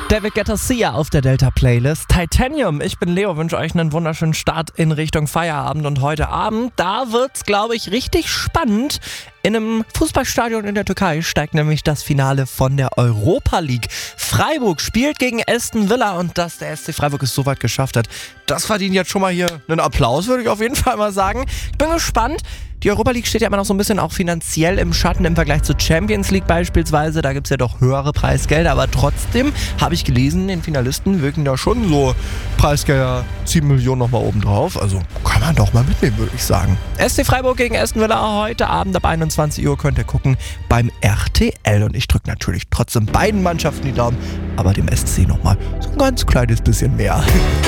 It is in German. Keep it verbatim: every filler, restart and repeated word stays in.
David Guetta Sia auf der Delta-Playlist. Titanium, ich bin Leo, wünsche euch einen wunderschönen Start in Richtung Feierabend. Und heute Abend, da wird's, glaube ich, richtig spannend. In einem Fußballstadion in der Türkei steigt nämlich das Finale von der Europa League. Freiburg spielt gegen Aston Villa und dass der S C Freiburg es so weit geschafft hat, das verdient jetzt schon mal hier einen Applaus, würde ich auf jeden Fall mal sagen. Ich bin gespannt. Die Europa League steht ja immer noch so ein bisschen auch finanziell im Schatten im Vergleich zur Champions League beispielsweise. Da gibt es ja doch höhere Preisgelder, aber trotzdem habe ich gelesen, den Finalisten wirken da schon so Preisgelder sieben Millionen nochmal oben drauf. Also kann man doch mal mitnehmen, würde ich sagen. S C Freiburg gegen Aston Villa heute Abend ab einundzwanzig Uhr könnt ihr gucken beim R T L. Und ich drücke natürlich trotzdem beiden Mannschaften die Daumen, aber dem S C nochmal so ein ganz kleines bisschen mehr.